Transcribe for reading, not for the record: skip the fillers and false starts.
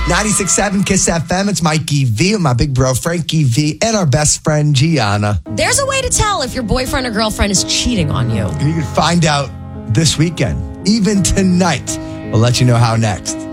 96.7 Kiss FM. It's Mikey V with my big bro Frankie V and our best friend Gianna. There's a way to tell if your boyfriend or girlfriend is cheating on you. And you can find out this weekend, even tonight. We'll let you know how next.